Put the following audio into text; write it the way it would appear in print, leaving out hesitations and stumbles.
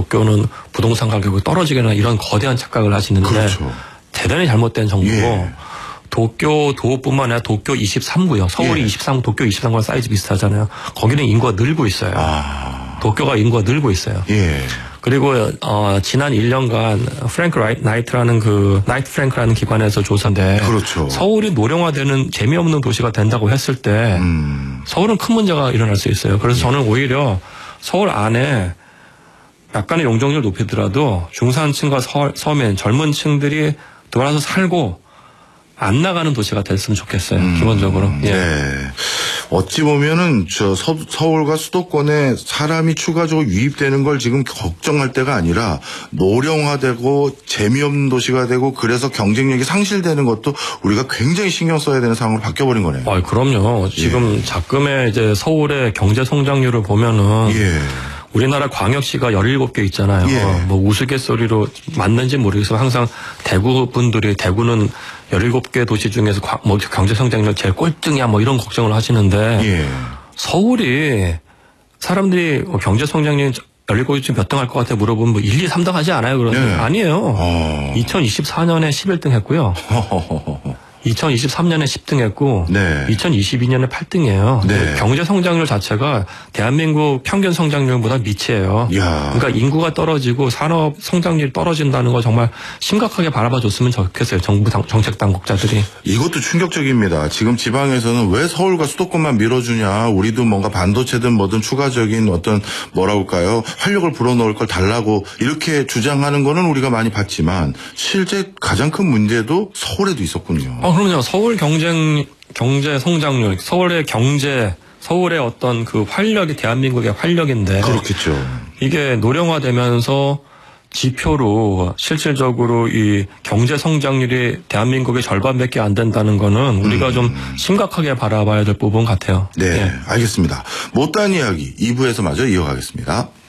도쿄는 부동산 가격이 떨어지거나 이런 거대한 착각을 하시는데 그렇죠. 대단히 잘못된 정보고 예. 도쿄도뿐만 아니라 도쿄 23구요. 서울이 예. 23구, 도쿄 23구랑 사이즈 비슷하잖아요. 거기는 인구가 늘고 있어요. 도쿄가 인구가 늘고 있어요. 예. 그리고 지난 1년간 나이트 프랭크라는 기관에서 조사인데 그렇죠. 서울이 노령화되는 재미없는 도시가 된다고 했을 때 서울은 큰 문제가 일어날 수 있어요. 그래서 저는 오히려 서울 안에 약간의 용적률을 높이더라도 중산층과 서민, 젊은 층들이 돌아서 살고 안 나가는 도시가 됐으면 좋겠어요. 기본적으로. 예. 네. 어찌 보면은 서울과 수도권에 사람이 추가적으로 유입되는 걸 지금 걱정할 때가 아니라 노령화되고 재미없는 도시가 되고 그래서 경쟁력이 상실되는 것도 우리가 굉장히 신경 써야 되는 상황으로 바뀌어버린 거네요. 그럼요. 지금 작금의 이제 서울의 경제 성장률을 보면은 예. 우리나라 광역시가 17개 있잖아요. 예. 뭐 우스갯소리로 맞는지 모르겠지만 항상 대구 분들이 대구는 17개 도시 중에서 뭐 경제 성장률 제일 꼴등이야 뭐 이런 걱정을 하시는데 예. 서울이 사람들이 경제 성장률 17개 중 몇 등 할 것 같아 물어보면 뭐 1, 2, 3등 하지 않아요? 그러는데 예. 아니에요. 2024년에 11등 했고요. 2023년에 10등 했고 네. 2022년에 8등이에요. 네. 경제 성장률 자체가 대한민국 평균 성장률보다 미치예요. 야. 그러니까 인구가 떨어지고 산업 성장률이 떨어진다는 거 정말 심각하게 바라봐줬으면 좋겠어요. 정부 정책 당국자들이. 이것도 충격적입니다. 지금 지방에서는 왜 서울과 수도권만 밀어주냐. 우리도 뭔가 반도체든 뭐든 추가적인 어떤 뭐라고 할까요. 활력을 불어넣을 걸 달라고 이렇게 주장하는 거는 우리가 많이 봤지만 실제 가장 큰 문제도 서울에도 있었군요. 그럼요. 서울 경제 성장률, 서울의 어떤 그 활력이 대한민국의 활력인데. 그렇겠죠. 이게 노령화되면서 지표로 실질적으로 이 경제 성장률이 대한민국의 절반밖에 안 된다는 거는 우리가 좀 심각하게 바라봐야 될 부분 같아요. 네, 예. 알겠습니다. 못다한 이야기 2부에서 마저 이어가겠습니다.